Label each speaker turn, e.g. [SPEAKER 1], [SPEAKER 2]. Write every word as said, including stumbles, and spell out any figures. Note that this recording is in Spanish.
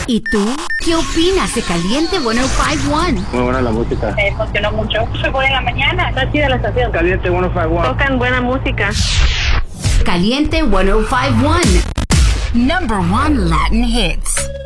[SPEAKER 1] ¿Y tú? ¿Qué opinas de Caliente ciento cincuenta y uno?
[SPEAKER 2] Muy buena la música.
[SPEAKER 3] Me emocionó mucho. Se pone en la mañana. Está chida la estación.
[SPEAKER 2] Caliente ciento cincuenta y uno.
[SPEAKER 3] Tocan buena música.
[SPEAKER 1] Caliente ciento cincuenta y uno. Number one Latin hits.